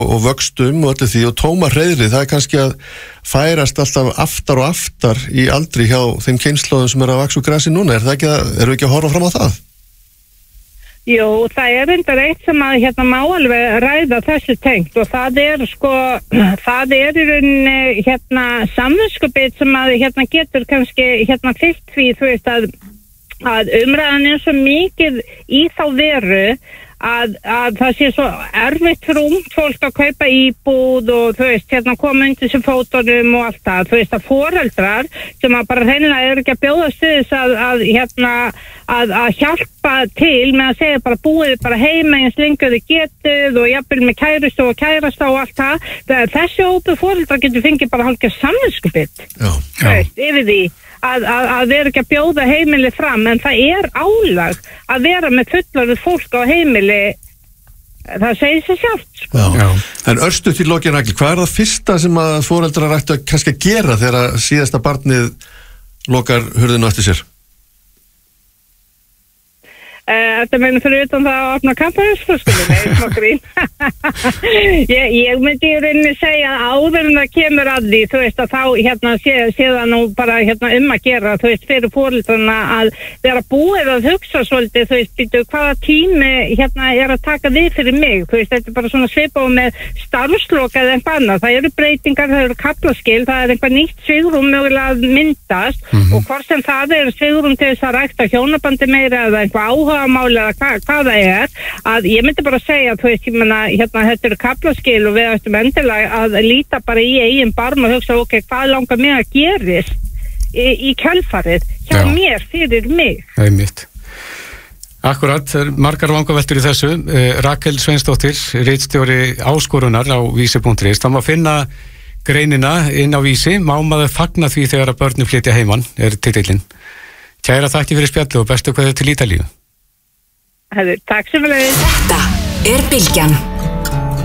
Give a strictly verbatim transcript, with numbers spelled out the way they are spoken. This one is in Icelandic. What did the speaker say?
og vöxtum og öllu því og tóma hreiðri, það er kannski að færast alltaf aftar og aftar í aldri hjá þeim kynslóðum sem er að vaxa úr grasi núna, er það ekki að, erum við ekki að horfa fram á það? Jú, það er reyndar eitt sem að hérna má alveg ræða þessu tengt og það er sko, það er í rauninni hérna samviskubit sem að hérna getur kannski hérna fyllt því, þú veist að, að umræðan er svo mikið í þá veru Að, að það sé svo erfitt fyrir ungt fólk að kaupa íbúð og þú veist, hérna koma undir sem fótunum og allt það, þú veist að foreldrar sem að bara hreinlega eru ekki að bjóða stuðis að, að hérna að, að hjálpa til með að segja bara búið bara heima eins lengur þið getið og jafnvel með kærustu og kærasta og allt það, það þessi hópu foreldrar getur fengið bara hálfgerð samviskubit, þú veist, yfir því Að, að, að vera ekki að bjóða heimili fram en það er álag að vera með fullorðið fólk á heimili það segir sig sjálft sko. Já. Já. En örstu til lokin Rakel, hvað er það fyrsta sem að foreldrar ættu að kannski að gera þegar síðasta barnið lokar hurðinu eftir sér? Þetta meina fyrir utan það að opna kampavínsflöskunni, nei, smá grín. ég, ég myndi í rauninni segja að áður en það kemur að því, þú veist að þá hérna sé, sé það nú bara hérna um að gera, þú veist, fyrir foreldrana að vera búið að hugsa svolítið, þú veist, býtu, hvaða tími hérna er að taka við fyrir mig, þú veist, þetta er bara svona svipað með starfsloka eða eitthvað annað, það eru breytingar, það eru kaflaskil, það er eitthvað nýtt svigrúm mögulega að myndast mm-hmm. og hvort sem það er svigrúm til þess að rækta hjónabandi meira eða eitthvað áhuga máli eða hva, hvað það er að ég myndi bara segja þú veist, ég menna, hérna, þetta eru kaflaskil og við ættum endilega að líta bara í eigin barm og hugsa, ok, hvað langar mig að gerist í, í kjölfarið hjá Já. mér, fyrir mig Það er mitt Akkurat, margar vangaveltur í þessu eh, Rakel Sveinsdóttir, ritstjóri áskorunar á vísi punktur is það má finna greinina inn á Vísi má maður fagna því þegar að börnum flytja heiman er titillinn Kæra þakki fyrir spjallu og bestu kveðju til Ítalíu Hefur, takk sem vel. Þetta er Bylgjan.